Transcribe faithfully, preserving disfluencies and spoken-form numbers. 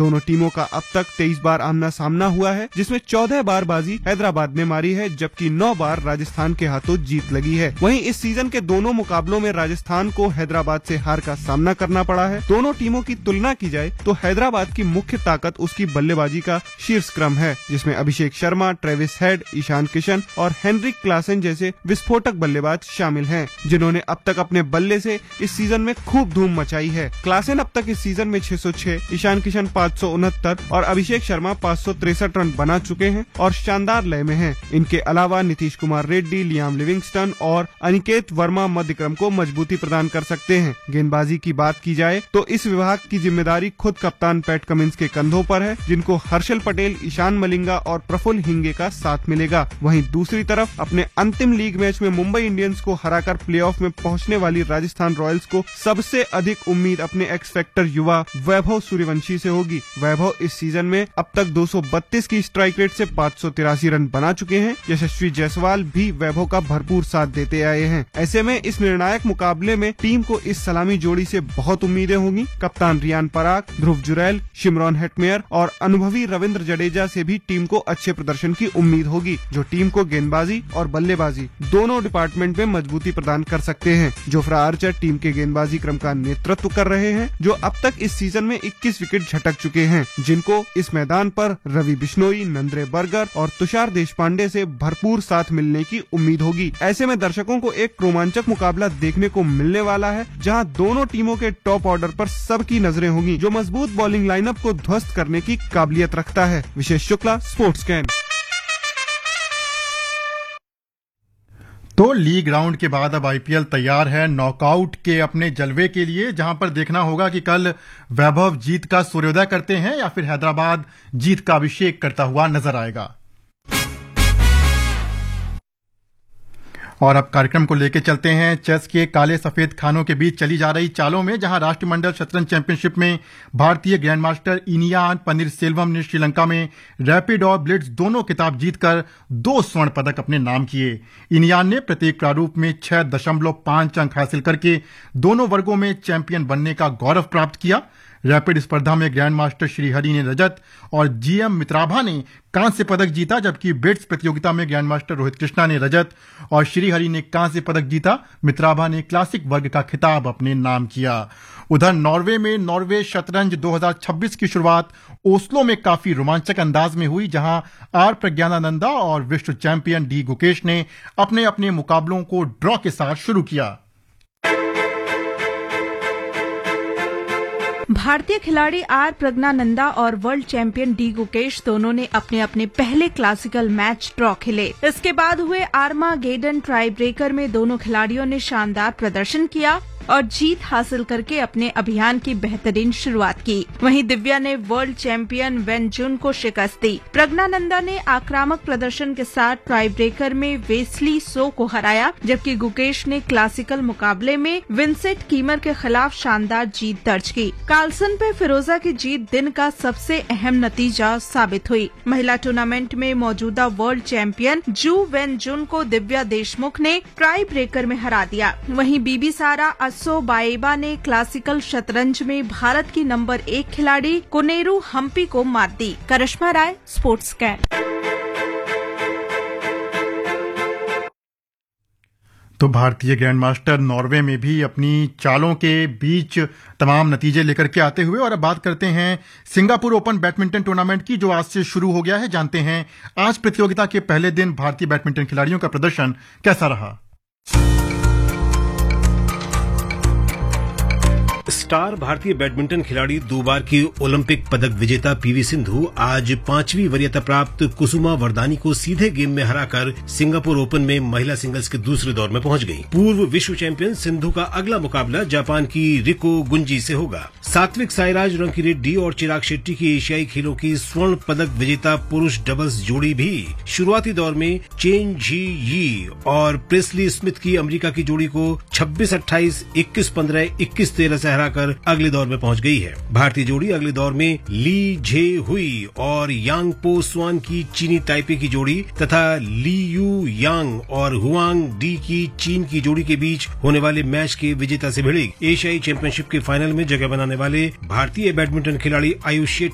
दोनों टीमों का अब तक तेईस बार आमना सामना हुआ है, जिसमें चौदह बार बाजी हैदराबाद ने मारी है, जबकि नौ बार राजस्थान के हाथों जीत लगी है। वहीं इस सीजन के दोनों मुकाबलों में राजस्थान को हैदराबाद से हार का सामना करना पड़ा है। दोनों टीमों की तुलना की जाए तो हैदराबाद की मुख्य ताकत उसकी बल्लेबाजी का शीर्ष क्रम है, जिसमें अभिषेक शर्मा, ट्रेविस हेड, ईशान किशन और हेनरिक क्लासन जैसे विस्फोटक बल्लेबाज शामिल हैं, जिन्होंने अब तक अपने बल्ले से इस सीजन में खूब धूम मचाई है। क्लासन अब तक इस सीजन में छह सौ छह, ईशान किशन पाँच सौ उनहत्तर और अभिषेक शर्मा पाँच सौ तिरसठ रन बना चुके हैं और शानदार लय में हैं। इनके अलावा नीतीश कुमार रेड्डी, लियाम लिविंगस्टन और अनिकेत वर्मा मध्य क्रम को मजबूती प्रदान कर सकते हैं। गेंदबाजी की बात की जाए तो इस विभाग की जिम्मेदारी खुद कप्तान पैट कमिंस के कंधों पर है, जिनको हर्षल पटेल, ईशान मलिंगा और प्रफुल्ल हिंगे का साथ मिलेगा। वहीं दूसरी तरफ अपने अंतिम लीग मैच में मुंबई इंडियंस को हराकर प्लेऑफ में पहुंचने वाली राजस्थान रॉयल्स को सबसे अधिक उम्मीद अपने एक्स फैक्टर युवा वैभव सूर्यवंशी से होगी। वैभव इस सीजन में अब तक दो सौ बत्तीस की स्ट्राइक रेट से पाँच सौ तिरासी रन बना चुके हैं। यशस्वी जायसवाल भी वैभव का भरपूर साथ देते आए हैं। ऐसे में इस निर्णायक मुकाबले में टीम को इस सलामी जोड़ी से बहुत उम्मीदें होंगी। कप्तान रियान पराग, ध्रुव जुरैल, शिमरॉन हेटमेयर और अनुभवी रविंद्र जडेजा से भी टीम को अच्छे प्रदर्शन की उम्मीद होगी, जो टीम को गेंदबाजी और बल्लेबाजी दोनों डिपार्टमेंट में मजबूती प्रदान कर सकते हैं। जोफ्रा आर्चर टीम के गेंदबाजी क्रम का नेतृत्व कर रहे हैं, जो अब तक इस सीजन में इक्कीस विकेट झटक चुके हैं, जिनको इस मैदान पर रवि बिश्नोई, नंद्रे बर्गर और तुषार देशपांडे से भरपूर साथ मिलने की उम्मीद होगी। ऐसे में दर्शकों को एक रोमांचक मुकाबला देखने को मिलने वाला है, जहां दोनों टीमों के टॉप ऑर्डर पर सबकी नजरें होंगी, जो मजबूत बॉलिंग लाइनअप को ध्वस्त करने की काबिलियत रखता है। विशेष शुक्ला, स्पोर्ट्स कैन। तो लीग राउंड के बाद अब आईपीएल तैयार है नॉकआउट के अपने जलवे के लिए, जहां पर देखना होगा कि कल वैभव जीत का सूर्योदय करते हैं या फिर हैदराबाद जीत का अभिषेक करता हुआ नजर आएगा। और अब कार्यक्रम को लेकर चलते हैं चेस के काले सफेद खानों के बीच चली जा रही चालों में, जहां राष्ट्रमंडल शतरंज चैंपियनशिप में भारतीय ग्रैंडमास्टर इनियान पनीरसेल्वम ने श्रीलंका में रैपिड और ब्लिट्ज दोनों खिताब जीतकर दो स्वर्ण पदक अपने नाम किए। इनियान ने प्रत्येक प्रारूप में छह दशमलव पांच अंक हासिल करके दोनों वर्गों में चैंपियन बनने का गौरव प्राप्त किया। रैपिड स्पर्धा में ग्रैंड मास्टर श्रीहरि ने रजत और जीएम मित्राभा ने कांस्य पदक जीता, जबकि ब्लिट्ज प्रतियोगिता में ग्रैंड मास्टर रोहित कृष्णा ने रजत और श्रीहरि ने कांस्य पदक जीता। मित्राभा ने क्लासिक वर्ग का खिताब अपने नाम किया। उधर नॉर्वे में नॉर्वे शतरंज दो हज़ार छब्बीस की शुरुआत ओस्लो में काफी रोमांचक अंदाज में हुई, जहां आर प्रज्ञानानंदा और विश्व चैंपियन डी गुकेश ने अपने अपने मुकाबलों को ड्रॉ के साथ शुरू किया। भारतीय खिलाड़ी आर प्रज्ञानंदा और वर्ल्ड चैंपियन डी गुकेश दोनों ने अपने अपने पहले क्लासिकल मैच ड्रॉ खेले। इसके बाद हुए आर्मागेडन ट्राई ब्रेकर में दोनों खिलाड़ियों ने शानदार प्रदर्शन किया और जीत हासिल करके अपने अभियान की बेहतरीन शुरुआत की। वहीं दिव्या ने वर्ल्ड चैंपियन वेन जुन को शिकस्त दी। प्रज्ञानंदा ने आक्रामक प्रदर्शन के साथ ट्राई ब्रेकर में वेस्ली सो को हराया, जबकि गुकेश ने क्लासिकल मुकाबले में विंसेंट कीमर के खिलाफ शानदार जीत दर्ज की। कार्लसन पे फिरोजा की जीत दिन का सबसे अहम नतीजा साबित हुई। महिला टूर्नामेंट में मौजूदा वर्ल्ड चैंपियन जू वेन जुन को दिव्या देशमुख ने ट्राई ब्रेकर में हरा दिया। वहीं बीबी सारा सो बाएबा ने क्लासिकल शतरंज में भारत की नंबर एक खिलाड़ी कोनेरू हम्पी को मात दी। करिश्मा राय, स्पोर्ट्स कैन। तो भारतीय ग्रैंडमास्टर नॉर्वे में भी अपनी चालों के बीच तमाम नतीजे लेकर के आते हुए। और अब बात करते हैं सिंगापुर ओपन बैडमिंटन टूर्नामेंट की, जो आज से शुरू हो गया है। जानते हैं आज प्रतियोगिता के पहले दिन भारतीय बैडमिंटन खिलाड़ियों का प्रदर्शन कैसा रहा। स्टार भारतीय बैडमिंटन खिलाड़ी दो बार की ओलंपिक पदक विजेता पीवी सिंधु आज पांचवी वरीयता प्राप्त कुसुमा वरदानी को सीधे गेम में हराकर सिंगापुर ओपन में महिला सिंगल्स के दूसरे दौर में पहुंच गई। पूर्व विश्व चैंपियन सिंधु का अगला मुकाबला जापान की रिको गुंजी से होगा। सात्विक साईराज रंकीरेड्डी और चिराग शेट्टी की एशियाई खेलों की स्वर्ण पदक विजेता पुरुष डबल्स जोड़ी भी शुरुआती दौर में चेन झी यी और प्रेस्ली स्मिथ की अमेरिका की जोड़ी को छब्बीस अट्ठाईस, इक्कीस पंद्रह, इक्कीस तेरह से हराकर अगले दौर में पहुंच गई है। भारतीय जोड़ी अगले दौर में ली झे हुई और यांग पो स्वान की चीनी ताइपे की जोड़ी तथा ली यू यांग और हुआंग डी की चीन की जोड़ी के बीच होने वाले मैच के विजेता से भिड़ेगी। एशियाई चैंपियनशिप के फाइनल में जगह बनाने वाले भारतीय बैडमिंटन खिलाड़ी आयुष